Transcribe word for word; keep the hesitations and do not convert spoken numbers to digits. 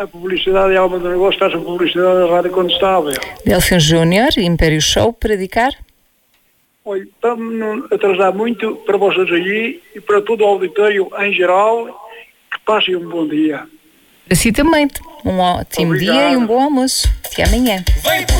A publicidade é alma do negócio, faz a publicidade da rádio quando está a ver. Delfim Júnior, Império Show, para dedicar? Olha, para não atrasar muito, para vocês aí e para todo o auditório em geral, que passem um bom dia. Para si também. Um ótimo Obrigado. dia e um bom almoço. Até amanhã.